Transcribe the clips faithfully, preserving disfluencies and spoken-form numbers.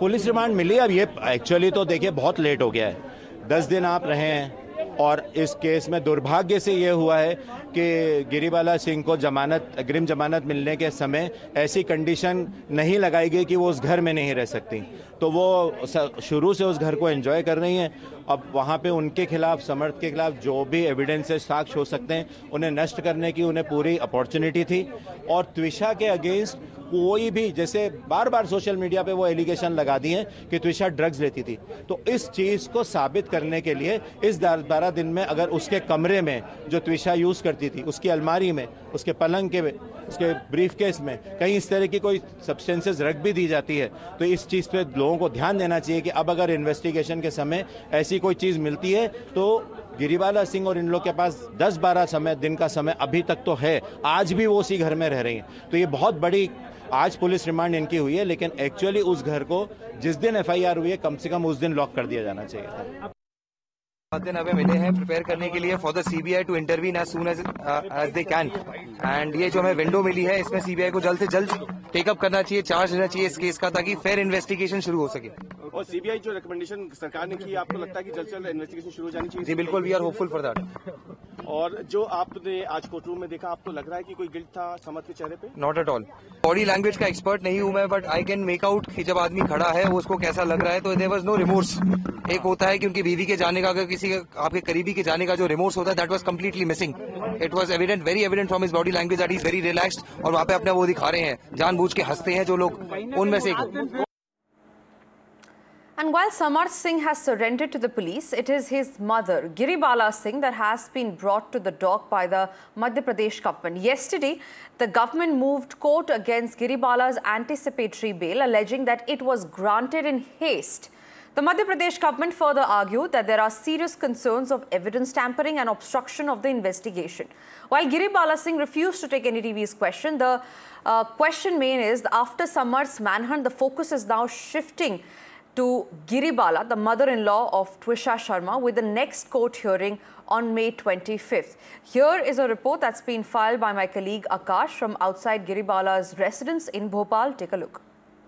Police remand मिली। अब ये actually तो देखिए बहुत लेट हो गया है, दस दिन आप रहे हैं और इस केस में दुर्भाग्य से ये हुआ है कि गिरिबाला सिंह को जमानत अग्रिम जमानत मिलने के समय ऐसी कंडीशन नहीं लगाई गई कि वो उस घर में नहीं रह सकती, तो वो शुरू से उस घर को एंजॉय कर रही हैं। अब वहाँ पे उनके खिलाफ, समर्थ के खिलाफ जो भी एविडेंसेस, साक्ष्य हो सकते हैं, उन्हें नष्ट करने की उन्हें पूरी अपॉर्चुनिटी थी। और त्विषा के अगेंस्ट कोई भी, जैसे बार बार सोशल मीडिया पे वो एलिगेशन लगा दिए कि त्विषा ड्रग्स लेती थी, तो इस चीज़ को साबित करने के लिए इस बारह दिन में अगर उसके कमरे में जो त्विषा यूज़ करती थी, उसकी अलमारी में, उसके पलंग के, उसके ब्रीफकेस में कहीं इस तरह की कोई सब्सटेंसेस रख भी दी जाती है, तो इस चीज़ पे लोगों को ध्यान देना चाहिए कि अब अगर इन्वेस्टिगेशन के समय ऐसी कोई चीज़ मिलती है तो गिरिबाला सिंह और इन लोग के पास दस बारह समय दिन का समय अभी तक तो है, आज भी वो उसी घर में रह रही हैं। तो ये बहुत बड़ी आज पुलिस रिमांड इनकी हुई है, लेकिन एक्चुअली उस घर को जिस दिन एफ आई आर हुई है कम से कम उस दिन लॉक कर दिया जाना चाहिए था। दिन हमें मिले हैं प्रिपेयर करने के लिए for the CBI to intervene as soon as as they can, and ये जो हमें विंडो मिली है इसमें सीबीआई को जल्द से जल्द टेकअप करना चाहिए, चार्ज लेना चाहिए इस केस का, ताकि फेयर इन्वेस्टिगेशन शुरू हो सके। और सीबीआई जो रिकमेंडेशन सरकार ने की, आपको लगता है कि जल्द से जल्द इन्वेस्टिगेशन शुरू हो जानी चाहिए? जी बिल्कुल, we are hopeful for that. और जो आपने आज कोर्ट रूम में देखा, आपको लग रहा है कि कोई गिल्ट था समर्थ के चेहरे पे? Not at all. Body language का एक्सपर्ट नहीं हूं मैं, but I can make out कि जब आदमी खड़ा है वो उसको कैसा लग रहा है, तो देयर वाज नो रिमोर्स। एक होता है कि उनकी बीवी के जाने का, अगर किसी आपके करीबी के जाने का जो रिमोर्स होता है, that was completely missing. It was evident, very evident from his body language that he is very relaxed, और वहां पे अपना वो दिखा रहे हैं, जानबूझ के हंसते हैं जो लोग, उनमें से एक। And while Samarth Singh has surrendered to the police, it is his mother, Giribala Singh, that has been brought to the dock by the Madhya Pradesh government. Yesterday, the government moved court against Giribala's anticipatory bail, alleging that it was granted in haste. The Madhya Pradesh government further argued that there are serious concerns of evidence tampering and obstruction of the investigation. While Giribala Singh refused to take N D T V's question, the uh, question main is, after Samarth's manhunt, the focus is now shifting to Giribala, the mother-in-law of Twisha Sharma, with the next court hearing on May twenty-fifth. Here is a report that's been filed by my colleague Akash from outside Giribala's residence in Bhopal. Take a look.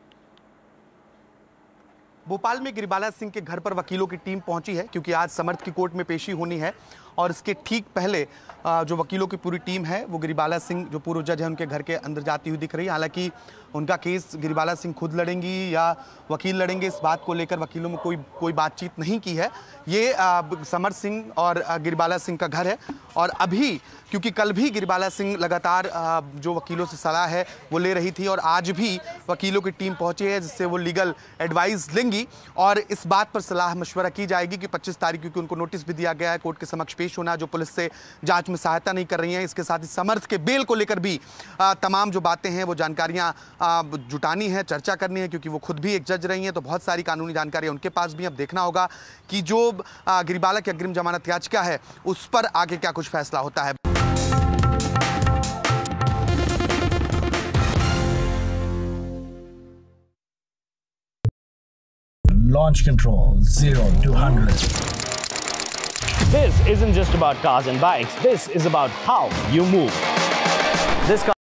Bhopal में गिरिबाला सिंह के घर पर वकीलों की team पहुंची है, क्योंकि आज समर्थ की कोर्ट में पेशी होनी है, और इसके ठीक पहले जो वकीलों की पूरी टीम है वो गिरिबाला सिंह, जो पूर्व जज है, उनके घर के अंदर जाती हुई दिख रही है। हालांकि उनका केस गिरिबाला सिंह खुद लड़ेंगी या वकील लड़ेंगे, इस बात को लेकर वकीलों में कोई कोई बातचीत नहीं की है। ये समर्थ सिंह और गिरिबाला सिंह का घर है, और अभी क्योंकि कल भी गिरिबाला सिंह लगातार जो वकीलों से सलाह है वो ले रही थी, और आज भी वकीलों की टीम पहुंची है जिससे वो लीगल एडवाइस लेंगी, और इस बात पर सलाह मशवरा की जाएगी कि पच्चीस तारीख, क्योंकि उनको नोटिस भी दिया गया है कोर्ट के समक्ष पेश होना, जो पुलिस से जांच में सहायता नहीं कर रही हैं। इसके साथ ही समर्थ के बेल को लेकर भी आ, तमाम जो बातें हैं वो जानकारियां जुटानी है, चर्चा करनी है, क्योंकि वो खुद भी एक जज रही हैं, तो बहुत सारी कानूनी जानकारी उनके पास भी। अब देखना होगा कि जो गिरिबाला की अग्रिम जमानत याचिका है उस पर आगे क्या कुछ फैसला होता है। Launch control zero to one hundred. This isn't just about cars and bikes. This is about how you move. This car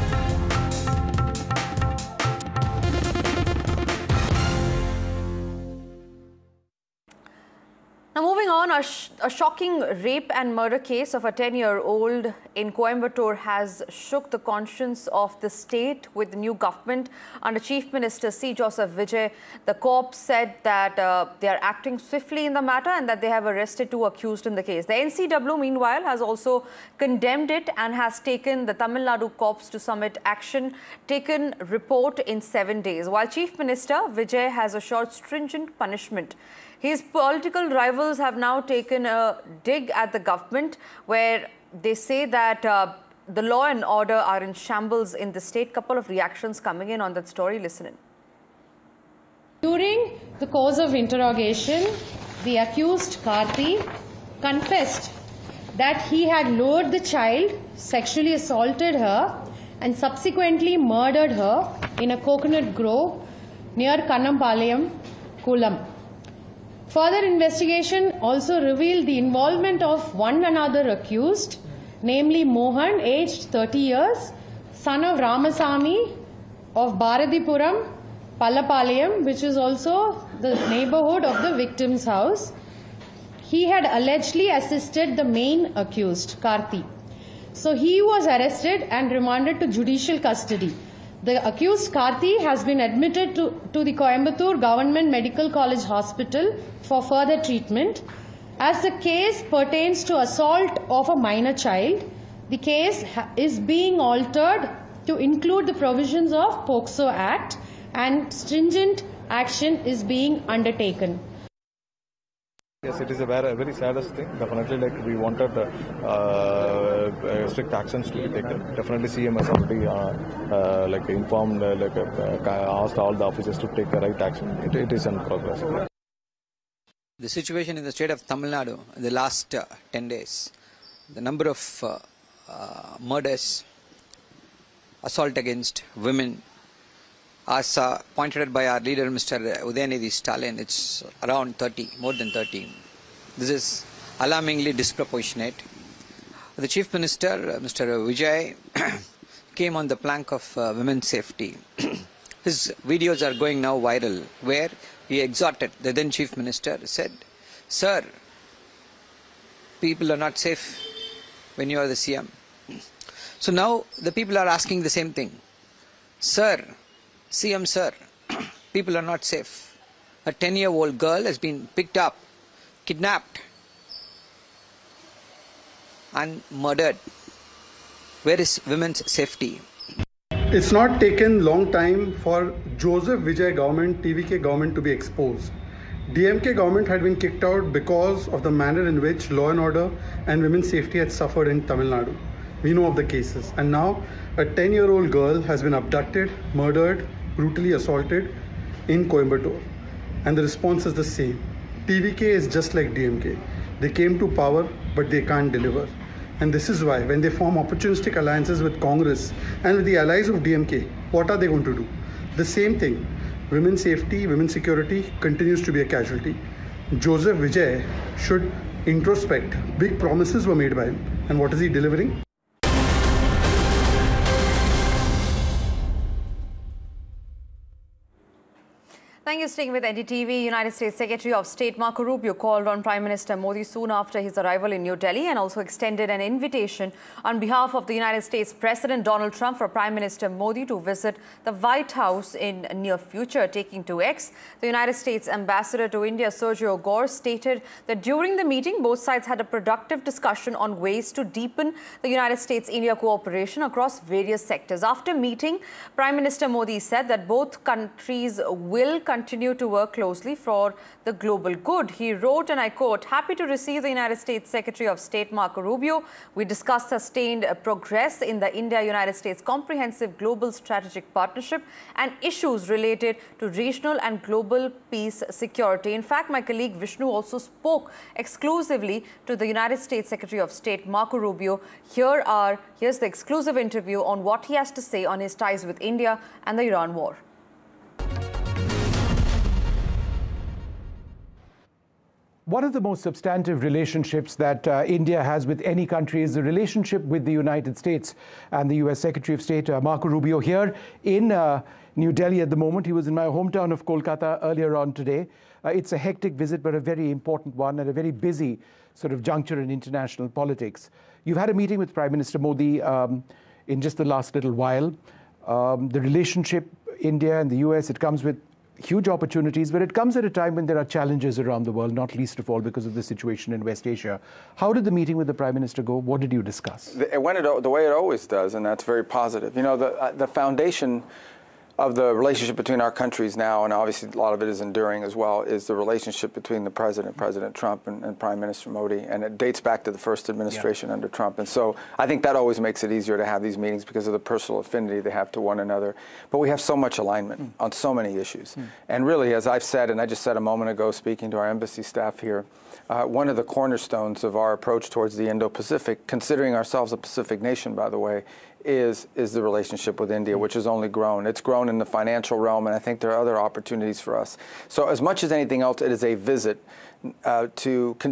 Now moving on, a, sh a shocking rape and murder case of a ten-year-old in Coimbatore has shook the conscience of the state with the new government under Chief Minister C. Joseph Vijay. The corps said that uh, they are acting swiftly in the matter and that they have arrested two accused in the case. The N C W, meanwhile, has also condemned it and has taken the Tamil Nadu corps to submit action taken report in seven days, while Chief Minister Vijay has assured stringent punishment. His political rivals have now taken a dig at the government, where they say that uh, the law and order are in shambles in the state. Couple of reactions coming in on that story. Listen in. During the course of interrogation, the accused Karthi confessed that he had lured the child, sexually assaulted her, and subsequently murdered her in a coconut grove near Kannampalayam, Kulam. Further investigation also revealed the involvement of one another accused, namely Mohan, aged thirty years, son of Ramasamy of Bharatipuram, Pallapalayam, which is also the neighborhood of the victim's house. He had allegedly assisted the main accused, Karthi. So he was arrested and remanded to judicial custody. The accused Karthi has been admitted to, to the Coimbatore Government Medical College Hospital for further treatment. As the case pertains to assault of a minor child, the case is being altered to include the provisions of POCSO Act, and stringent action is being undertaken. Yes, it is a very, very saddest thing. Definitely, like we wanted uh, uh, strict actions to be taken. Definitely, C M has already uh, uh, like informed, uh, like uh, asked all the officers to take the right action. It, it is in progress. The situation in the state of Tamil Nadu in the last uh, ten days, the number of uh, uh, murders, assault against women, as uh, pointed out by our leader, Mister Udayanidhi Stalin, it's around thirty, more than thirty. This is alarmingly disproportionate. The Chief Minister, uh, Mister Vijay, came on the plank of uh, women's safety. His videos are going now viral, where he exhorted, the then Chief Minister said, "Sir, people are not safe when you are the C M." So now the people are asking the same thing. Sir, C M sir, people are not safe. A ten-year-old girl has been picked up, kidnapped and murdered. Where is women's safety? It's not taken long time for Joseph Vijay government, T V K government to be exposed. D M K government had been kicked out because of the manner in which law and order and women's safety had suffered in Tamil Nadu. We know of the cases. And now a ten-year-old girl has been abducted, murdered, brutally assaulted in Coimbatore. And the response is the same. T V K is just like D M K. They came to power, but they can't deliver. And this is why when they form opportunistic alliances with Congress and with the allies of D M K, what are they going to do? The same thing. Women's safety, women's security continues to be a casualty. Joseph Vijay should introspect. Big promises were made by him. And what is he delivering? Thank you. Staying with N D T V, United States Secretary of State Marco Rubio called on Prime Minister Modi soon after his arrival in New Delhi and also extended an invitation on behalf of the United States President Donald Trump for Prime Minister Modi to visit the White House in near future. Taking to X, the United States Ambassador to India, Sergio Gore, stated that during the meeting, both sides had a productive discussion on ways to deepen the United States-India cooperation across various sectors. After meeting, Prime Minister Modi said that both countries will continue to work closely for the global good. He wrote, and I quote, "Happy to receive the United States Secretary of State Marco Rubio. We discussed sustained progress in the India-United States Comprehensive Global Strategic Partnership and issues related to regional and global peace security." In fact, my colleague Vishnu also spoke exclusively to the United States Secretary of State Marco Rubio. Here are, here's the exclusive interview on what he has to say on his ties with India and the Iran war. One of the most substantive relationships that uh, India has with any country is the relationship with the United States. And the U S Secretary of State, uh, Marco Rubio, here in uh, New Delhi at the moment. He was in my hometown of Kolkata earlier on today. Uh, it's a hectic visit, but a very important one and a very busy sort of juncture in international politics. You've had a meeting with Prime Minister Modi um, in just the last little while. Um, the relationship, India and the U S, it comes with huge opportunities, but it comes at a time when there are challenges around the world, not least of all because of the situation in West Asia. How did the meeting with the Prime Minister go? What did you discuss? It went the way it always does, and that's very positive. You know, the, uh, the foundation of the relationship between our countries now, and obviously a lot of it is enduring as well, is the relationship between the President, President Trump, and, and Prime Minister Modi, and it dates back to the first administration yeah. under Trump. And so I think that always makes it easier to have these meetings because of the personal affinity they have to one another. But we have so much alignment mm. on so many issues. Mm. And really, as I've said, and I just said a moment ago speaking to our embassy staff here, uh, one of the cornerstones of our approach towards the Indo-Pacific, considering ourselves a Pacific nation, by the way, is is the relationship with India, which has only grown. It's grown in the financial realm, and I think there are other opportunities for us. So as much as anything else, it is a visit uh, to